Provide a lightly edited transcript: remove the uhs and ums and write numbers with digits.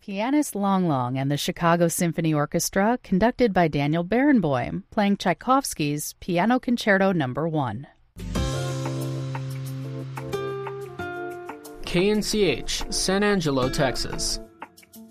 Pianist Long Long and the Chicago Symphony Orchestra, conducted by Daniel Barenboim, playing Tchaikovsky's Piano Concerto No. 1. KNCH, San Angelo, Texas.